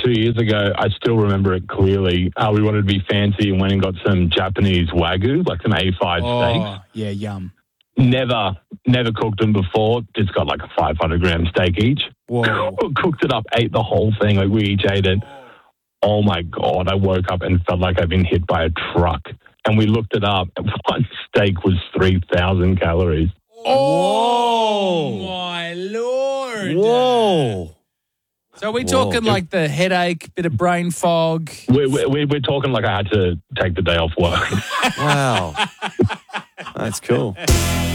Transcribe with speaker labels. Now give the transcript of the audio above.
Speaker 1: 2 years ago, I still remember it clearly. We wanted to be fancy and went and got some Japanese Wagyu, like some A5 steaks.
Speaker 2: Yeah, yum.
Speaker 1: Never cooked them before. Just got like a 500-gram steak each.
Speaker 2: Whoa.
Speaker 1: Cooked it up, ate the whole thing. Like we each ate it. Oh my God, I woke up and felt like I'd been hit by a truck. And we looked it up. One steak was 3,000 calories.
Speaker 2: Oh,
Speaker 3: my Lord.
Speaker 2: Whoa. So are we talking like the headache, bit of brain fog?
Speaker 1: We're talking like I had to take the day off work.
Speaker 4: Wow. That's cool.